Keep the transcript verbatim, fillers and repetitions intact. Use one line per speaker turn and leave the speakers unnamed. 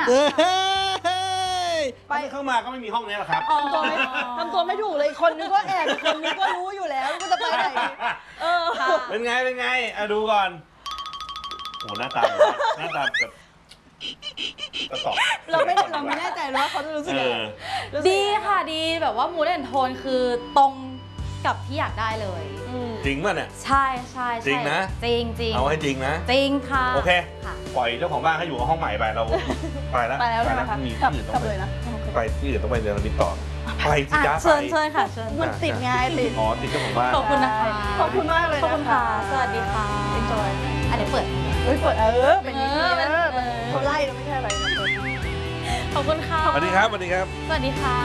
ไปเข้ามาก็ไม่มีห้องนี้หรอกครับ
ทำตัวไม่ทำตัวไม่ถูกเลยคนนึงก็แอบคนนึงก็รู้อยู่แล้วก็จะไปไหนเออ
เป็นไงเป็นไงอ่ะดูก่อนโอ้หน้าตาหน้าตาแบบ
เราไม่เราไม่แน่ใจเลยว่าเขาจะรู้สึกยังไง
ดีค่ะดีแบบว่ามูดแอนโทนคือตรงกับที่อยากได้เลย
จริงป่ะเนี่ย
ใช่ใช่
จริงนะ
จริงจริง
เอาให้จริงนะ
จริงค่ะ
โอเคปล่อยเจ้าของบ้านให้อยู่กับห้องใหม่ไปเราไปแล้ว
ไปแล้วใช่ไหมคะ
มีที่อื่นต้องไปไปที่อื่นต้องไปเดินบินต่อไปสิจ้าไป
เชิญเชิญค่ะเชิญ
มันติดไงติด
อ๋อติดเจ้าของบ้าน
ขอบคุณนะคะ
ขอบคุณมากเลย
ขอบคุณค่ะสวัสดีค่ะ
enjoy
อันนี้เปิด
เฮ้ยเปิดเออเป็นอย่างนี้เออเขาไล่เราไม่ใช่อะไรนะเปิด
ขอบคุณค่ะ
สวัสดีครับสวัสดีครับ
สวัสดีค่ะ